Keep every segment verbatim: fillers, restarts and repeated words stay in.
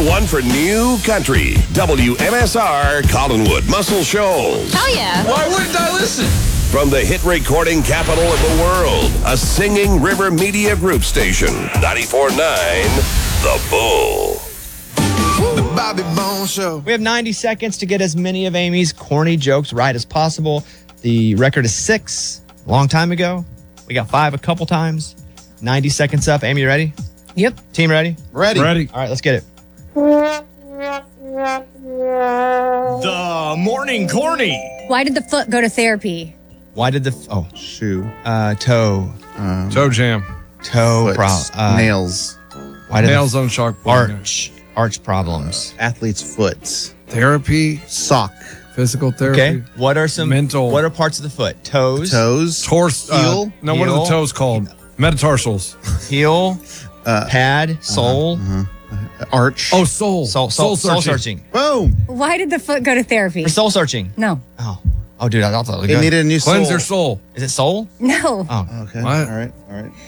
one for New Country. W M S R, Collinwood, Muscle Shoals. Hell yeah. Why wouldn't I listen? From the hit recording capital of the world, a Singing River Media Group station. ninety-four point nine, The Bull. The Bobby Bones Show. We have ninety seconds to get as many of Amy's corny jokes right as possible. The record is six a long time ago. We got five a couple times. ninety seconds up. Amy, you ready? Yep. Team ready? Ready. Ready. All right, let's get it. The morning corny. Why did the foot go to therapy? Why did the oh Shoe. uh toe Um, Toe jam. toe foot, pro, uh, nails. why did Nails the on chalkboard. arch arch problems? Athlete's foot. Therapy. Sock. Physical therapy. Okay. What are some Mental. What are parts of the foot? Toes, Toes. Torse. Uh, Heel? no, what are the Heel? toes called? Metatarsals. heel, Uh, pad, sole, Arch. Oh, soul. soul, soul, soul searching. Boom. Why did the foot go to therapy? For soul searching. No. Oh, oh, dude, I thought that was It good. needed a new Cleanse soul. their soul. Is it soul? No. Oh, Okay. What? All right. All right.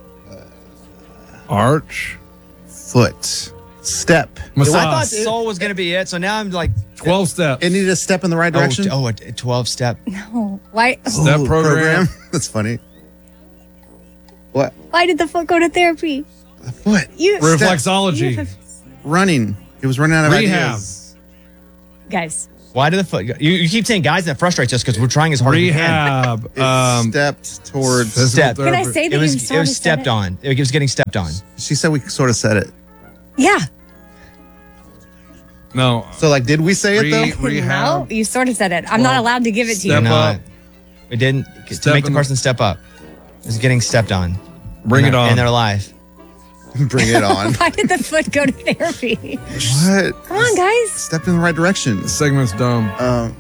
Arch. Foot. Step. Massage. I thought soul was gonna be it. So now I'm like, twelve steps. It needed a step in the right oh, direction. t- oh, a a twelve step. No. Why? Step Ooh, program. That's funny. What? Why did the foot go to therapy? The foot. You Reflexology. You- Running. It was running out of Rehab. ideas. guys. Why did the foot? Go? You, you keep saying guys, and that frustrates us because we're trying as hard Rehab. It Um, stepped towards. physical Step. Can I therapy. say as that we can. It was you it sort was of said stepped it? on. It was getting stepped on. She said we sort of said it. Yeah. No. So, like, did we say it Re- though? rehab. No, you sort of said it. I'm not Well, allowed to give it to step you. Not. up. We didn't to Step make the in- person step up. It was getting stepped on. Bring in it their- on. in their life. Bring it on. Why did the foot go to therapy? What? Come on, guys. Stepped in the right direction. This segment's dumb. Um,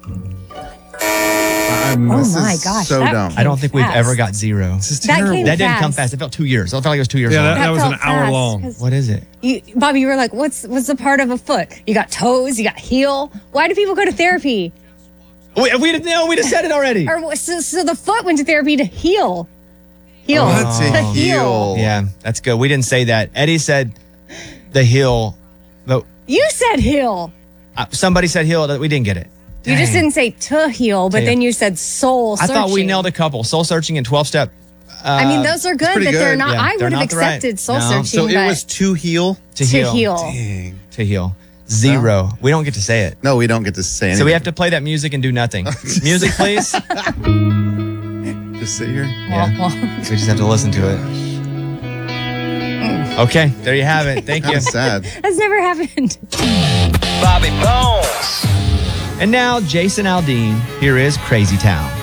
I'm, Oh This my is gosh. so that dumb. came I don't think we've fast. ever got zero. this is That terrible. came- That didn't come fast. fast. It felt two years. It felt like it was two years Yeah, long. that- was an felt hour fast, long. 'cause What is it? You, Bobby, you were like, what's what's the part of a foot? You got toes, you got heel. Why do people go to therapy? We, we didn't know. We just said it already. Or so, so the foot went to therapy to heal. Heal. What? To To heal. heal. Yeah, that's good. We didn't say that. Eddie said the heel. But You said heal. uh, somebody said heel. That we didn't get it. You just Dang. didn't say to heal, but To then heal. you said soul I searching. thought we nailed a couple. Soul searching and twelve step. Uh, I mean, those are good, but pretty they're good. not. Yeah, I they're would have not the right- accepted soul No. searching. So it but was to heal. to, to heal. heal. Dang. To heal. Zero. We don't get to say it. No, we don't get to say anything. So we have to play that music and do nothing. Music, please. just sit here. Yeah. We just have to listen to it. Okay, there you have it. Thank you. That's sad. That's never happened. Bobby Bones. And now, Jason Aldean. Here is Crazy Town.